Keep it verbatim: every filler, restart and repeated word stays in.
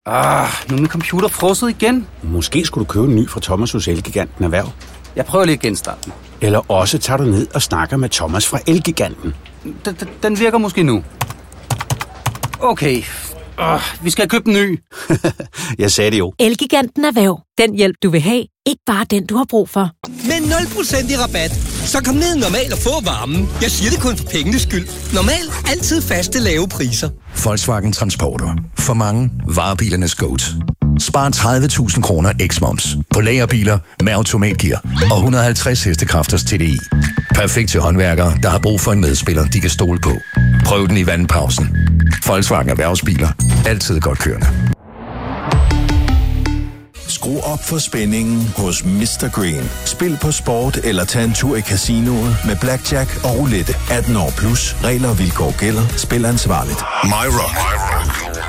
Ah, nu er min computer frosset igen. Måske skulle du købe en ny fra Thomas hos Elgiganten Erhverv. Jeg prøver lige at genstarte den. Eller også tager du ned og snakker med Thomas fra Elgiganten. Den, den virker måske nu. Okay. Uh, vi skal købe en ny. Jeg sagde det jo. Elgiganten Erhverv. Den hjælp, du vil have. Ikke bare den, du har brug for. Med nul procent i rabat. Så kom ned Normal og få varmen. Jeg siger det kun for pengenes skyld. Normal. Altid faste lave priser. Volkswagen Transporter. For mange varebilernes goat. Spar tredive tusind kroner eksmoms på lagerbiler med automatgear og et hundrede og halvtreds hestekræfters T D I. Perfekt til håndværkere, der har brug for en medspiller, de kan stole på. Prøv den i vandpausen. Volkswagen Erhvervsbiler. Altid godt kørende. Skru op for spændingen hos mister Green. Spil på sport eller tag en tur i casinoet med blackjack og roulette. atten år plus. Regler og vilkår gælder. Spil ansvarligt. My Rock.